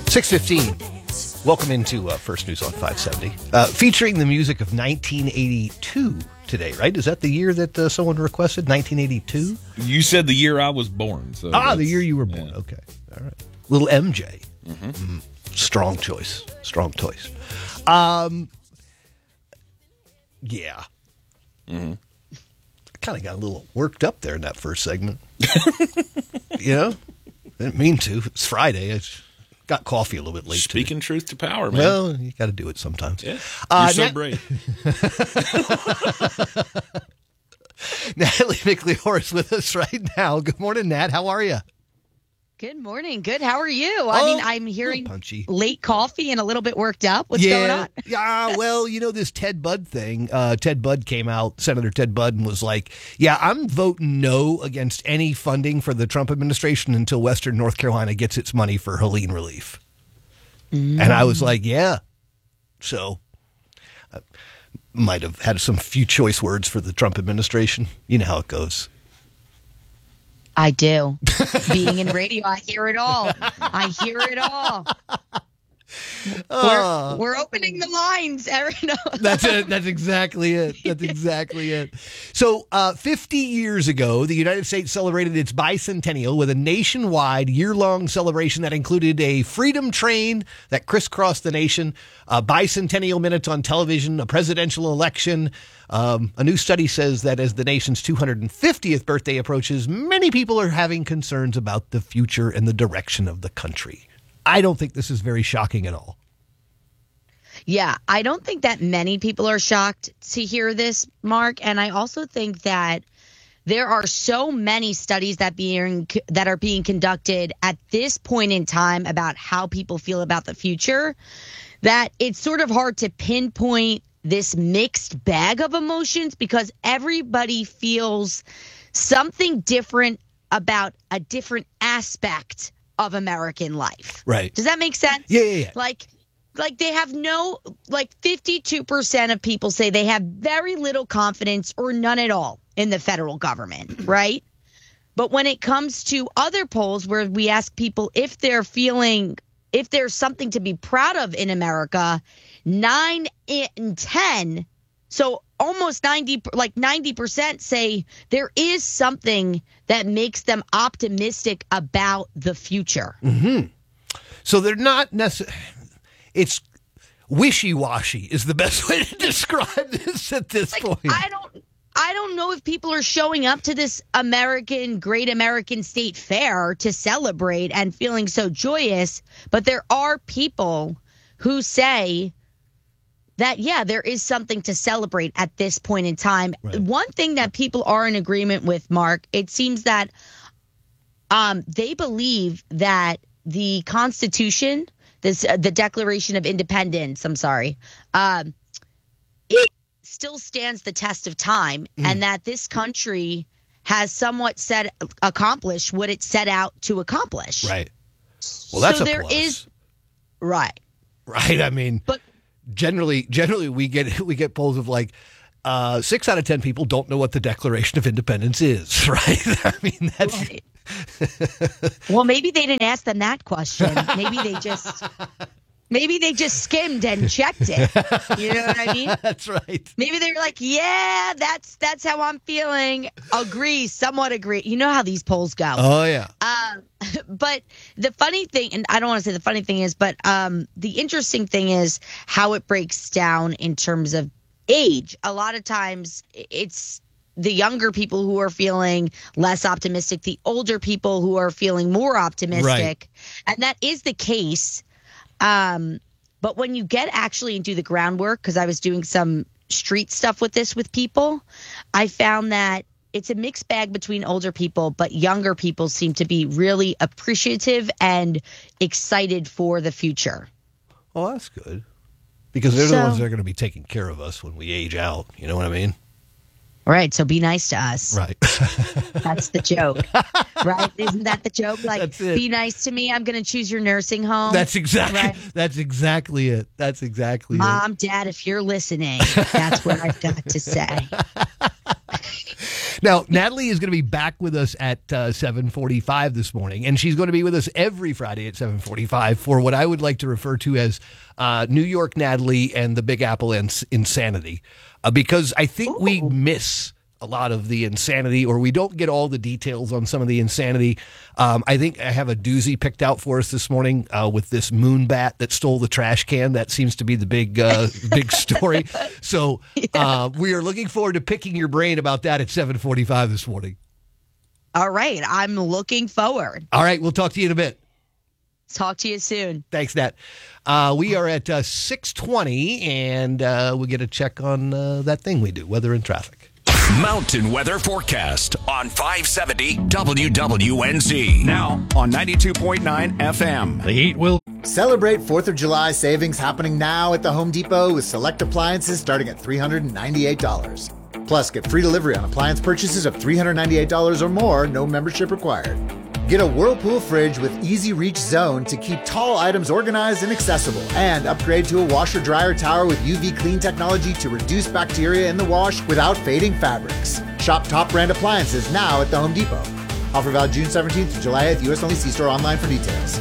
6:15. Welcome into First News on 570. Featuring the music of 1982 today, right? Is that the year that someone requested? 1982? You said the year I was born. So the year you were born. Yeah. Okay. All right. Little MJ. Mm-hmm. Strong choice. Strong choice. Yeah. Mm-hmm. I kind of got a little worked up there in that first segment. You know? Didn't mean to. It's Friday. I got coffee a little bit late. Speaking truth to power, man. Well, you got to do it sometimes. Yeah. You're so brave. Natalie McLeod is with us right now. Good morning, Nat. How are you? Good morning. Good. How are you? I mean, I'm hearing late coffee and a little bit worked up. What's going on? Yeah, well, you know, this Ted Budd thing. Ted Budd came out, Senator Ted Budd, and was like, yeah, I'm voting no against any funding for the Trump administration until Western North Carolina gets its money for Helene relief. And I was like, yeah. So I might have had some few choice words for the Trump administration. You know how it goes. I do. Being in radio, I hear it all. I hear it all. We're opening the lines, Aaron. That's it. That's exactly it. That's exactly it. So 50 years ago, the United States celebrated its bicentennial with a nationwide year-long celebration that included a freedom train that crisscrossed the nation, bicentennial minutes on television, a presidential election. A new study says that as the nation's 250th birthday approaches, many people are having concerns about the future and the direction of the country. I don't think this is very shocking at all. Yeah, I don't think that many people are shocked to hear this, Mark. And I also think that there are so many studies that are being conducted at this point in time about how people feel about the future that it's sort of hard to pinpoint this mixed bag of emotions because everybody feels something different about a different aspect of American life. Right. Does that make sense? Yeah. Like they have 52% of people say they have very little confidence or none at all in the federal government, right? But when it comes to other polls where we ask people if there's something to be proud of in America, 9 in 10, so almost 90% say there is something that makes them optimistic about the future. Mm-hmm. So they're not necessarily, it's wishy-washy is the best way to describe this at this point. I don't know if people are showing up to this Great American State Fair to celebrate and feeling so joyous, but there are people who say that, yeah, there is something to celebrate at this point in time. Right. One thing that people are in agreement with, Mark, it seems that they believe that the Constitution, the Declaration of Independence, it still stands the test of time, and that this country has somewhat accomplished what it set out to accomplish. Right. Well, that's so a there plus. Is right. Right. I mean, but generally we get polls of 6 out of 10 people don't know what the Declaration of Independence is. Right. I mean, that's right. Well, maybe they didn't ask them that question. Maybe they just skimmed and checked it. You know what I mean? That's right. Maybe they're like, yeah, that's how I'm feeling. Agree, somewhat agree. You know how these polls go. Oh, yeah. But the funny thing, and I don't want to say the funny thing is, but the interesting thing is how it breaks down in terms of age. A lot of times it's the younger people who are feeling less optimistic, the older people who are feeling more optimistic. Right. And that is the case. But when you get actually and do the groundwork, because I was doing some street stuff with people, I found that it's a mixed bag between older people, but younger people seem to be really appreciative and excited for the future. Oh, that's good. Because they're the ones that are going to be taking care of us when we age out. You know what I mean? Right. So be nice to us. Right. That's the joke. Right. Isn't that the joke? Like, be nice to me. I'm going to choose your nursing home. That's exactly it. That's exactly Mom, Dad, if you're listening, that's what I've got to say. Now, Natalie is going to be back with us at 7:45 this morning, and she's going to be with us every Friday at 7:45 for what I would like to refer to as New York Natalie and the Big Apple insanity, because I think we miss a lot of the insanity, or we don't get all the details on some of the insanity. I think I have a doozy picked out for us this morning with this moon bat that stole the trash can. That seems to be the big story. So we are looking forward to picking your brain about that at 7:45 this morning. All right. I'm looking forward. All right. We'll talk to you in a bit. Talk to you soon. Thanks, Nat. We are at 6:20, and we'll get a check on that thing we do, weather and traffic. Mountain weather forecast on 570 WWNZ. Now on 92.9 FM. The heat will celebrate 4th of July savings happening now at the Home Depot with select appliances starting at $398. Plus, get free delivery on appliance purchases of $398 or more, no membership required. Get a Whirlpool fridge with Easy Reach Zone to keep tall items organized and accessible. And upgrade to a washer-dryer tower with UV clean technology to reduce bacteria in the wash without fading fabrics. Shop top brand appliances now at the Home Depot. Offer valid June 17th to July 8th. U.S. only. See store online for details.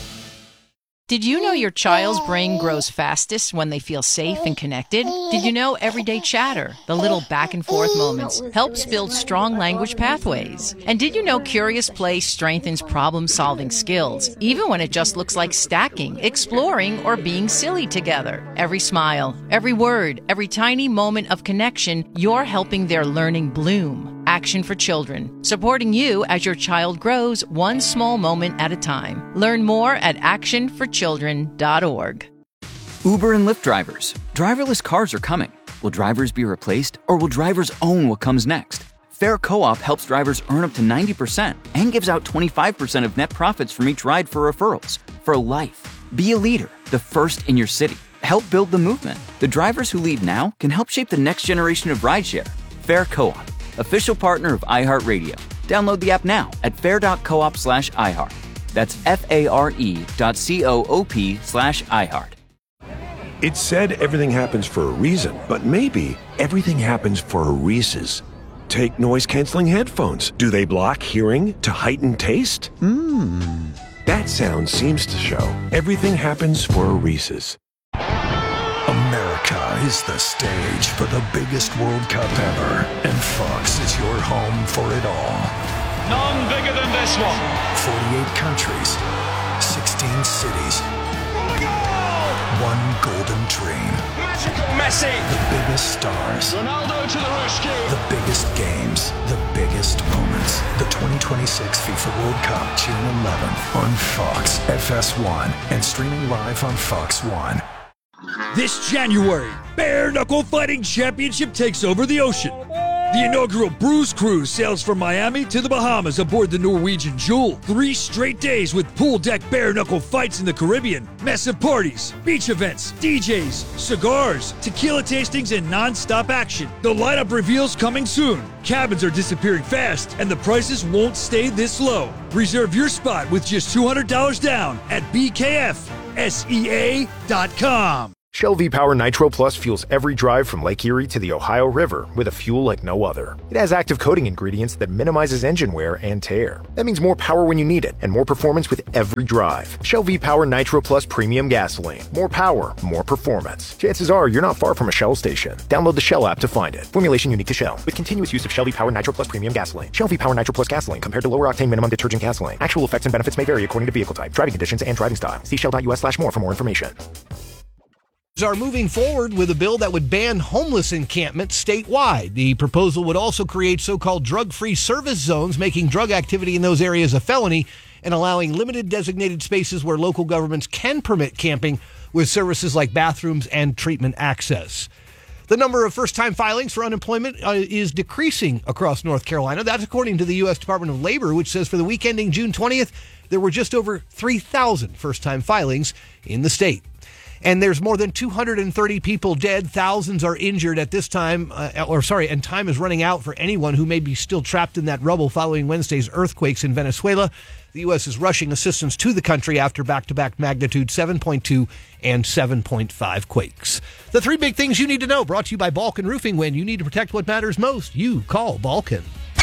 Did you know your child's brain grows fastest when they feel safe and connected? Did you know everyday chatter, the little back and forth moments, helps build strong language pathways? And did you know curious play strengthens problem-solving skills, even when it just looks like stacking, exploring, or being silly together? Every smile, every word, every tiny moment of connection, you're helping their learning bloom. Action for Children, supporting you as your child grows one small moment at a time. Learn more at actionforchildren.org. Uber and Lyft drivers. Driverless cars are coming. Will drivers be replaced, or will drivers own what comes next? Fair Co-op helps drivers earn up to 90% and gives out 25% of net profits from each ride for referrals. For life. Be a leader, the first in your city. Help build the movement. The drivers who lead now can help shape the next generation of rideshare. Fair Co-op, official partner of iHeartRadio. Download the app now at fair.coop/iHeart. That's FARE.coop/iHeart. It's said everything happens for a reason, but maybe everything happens for a Reese's. Take noise-canceling headphones. Do they block hearing to heighten taste? That sound seems to show everything happens for a Reese's. America is the stage for the biggest World Cup ever, and Fox is your home for it all. None bigger than this one. 48 countries, 16 cities, one golden dream. Magical Messi. The biggest stars. Ronaldo to the rescue. The biggest games, the biggest moments. The 2026 FIFA World Cup, June 11th on Fox FS1 and streaming live on Fox One. This January, Bare Knuckle Fighting Championship takes over the ocean. The inaugural Bruise Cruise sails from Miami to the Bahamas aboard the Norwegian Jewel. 3 straight days with pool deck bare knuckle fights in the Caribbean, massive parties, beach events, DJs, cigars, tequila tastings, and non-stop action. The lineup reveals coming soon. Cabins are disappearing fast, and the prices won't stay this low. Reserve your spot with just $200 down at BKFSEA.com. Shell V-Power Nitro Plus fuels every drive from Lake Erie to the Ohio River with a fuel like no other. It has active coating ingredients that minimizes engine wear and tear. That means more power when you need it and more performance with every drive. Shell V-Power Nitro Plus Premium Gasoline. More power, more performance. Chances are you're not far from a Shell station. Download the Shell app to find it. Formulation unique to Shell. With continuous use of Shell V-Power Nitro Plus Premium Gasoline. Shell V-Power Nitro Plus Gasoline compared to lower octane minimum detergent gasoline. Actual effects and benefits may vary according to vehicle type, driving conditions, and driving style. See shell.us/more for more information. Are moving forward with a bill that would ban homeless encampments statewide. The proposal would also create so-called drug-free service zones, making drug activity in those areas a felony and allowing limited designated spaces where local governments can permit camping with services like bathrooms and treatment access. The number of first-time filings for unemployment is decreasing across North Carolina. That's according to the U.S. Department of Labor, which says for the week ending June 20th, there were just over 3,000 first-time filings in the state. And there's more than 230 people dead. Thousands are injured at this time, and time is running out for anyone who may be still trapped in that rubble following Wednesday's earthquakes in Venezuela. The U.S. is rushing assistance to the country after back-to-back magnitude 7.2 and 7.5 quakes. The 3 big things you need to know, brought to you by Balkan Roofing. When you need to protect what matters most, you call Balkan.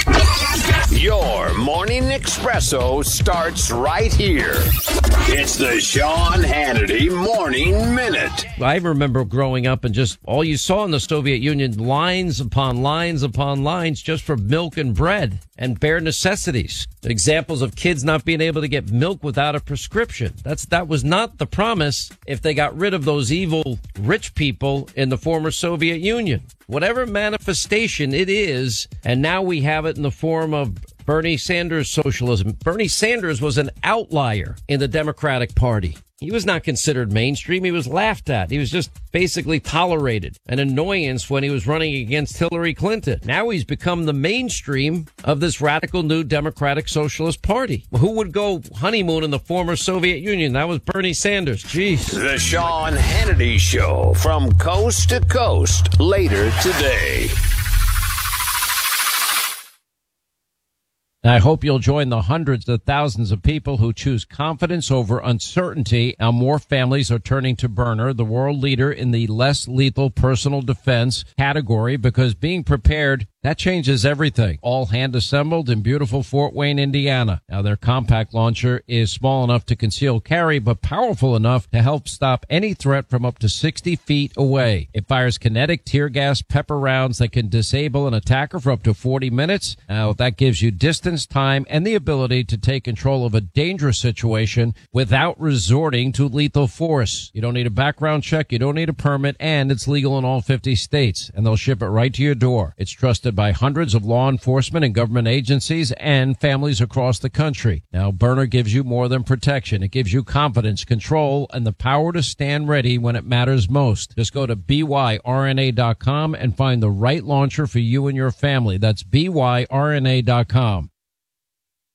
Your morning espresso starts right here. It's the Sean Hannity Morning Minute. I remember growing up and just all you saw in the Soviet Union, lines upon lines upon lines just for milk and bread and bare necessities. Examples of kids not being able to get milk without a prescription. That was not the promise if they got rid of those evil rich people in the former Soviet Union. Whatever manifestation it is, and now we have it in the form of Bernie Sanders socialism. Bernie Sanders was an outlier in the Democratic Party. He was not considered mainstream. He was laughed at. He was just basically tolerated, an annoyance when he was running against Hillary Clinton. Now he's become the mainstream of this radical new Democratic Socialist Party. Who would go honeymoon in the former Soviet Union? That was Bernie Sanders. Jeez. The Sean Hannity Show from coast to coast later today. I hope you'll join the hundreds of thousands of people who choose confidence over uncertainty. Now more families are turning to Byrna, the world leader in the less lethal personal defense category, because being prepared, that changes everything. All hand assembled in beautiful Fort Wayne, Indiana. Now their compact launcher is small enough to conceal carry, but powerful enough to help stop any threat from up to 60 feet away. It fires kinetic tear gas pepper rounds that can disable an attacker for up to 40 minutes. Now that gives you distance, time, and the ability to take control of a dangerous situation without resorting to lethal force. You don't need a background check. You don't need a permit, and it's legal in all 50 states, and they'll ship it right to your door. It's trusted by hundreds of law enforcement and government agencies and families across the country. Now, Byrna gives you more than protection. It gives you confidence, control, and the power to stand ready when it matters most. Just go to byrna.com and find the right launcher for you and your family. That's byrna.com.